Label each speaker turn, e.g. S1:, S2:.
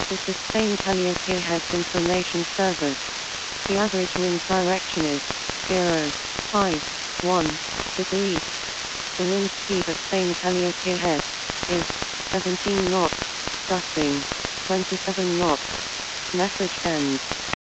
S1: This is Spain Caliente Heads Information Service. The average wind direction is 0.51 degrees. The wind speed at Spain Caliente Head is 17 knots, gusting 27 knots. Message ends.